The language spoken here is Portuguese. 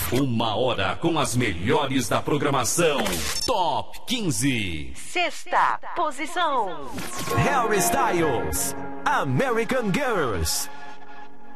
Uma hora com as melhores da programação. Top 15. Sexta posição. Harry Styles, American Girls.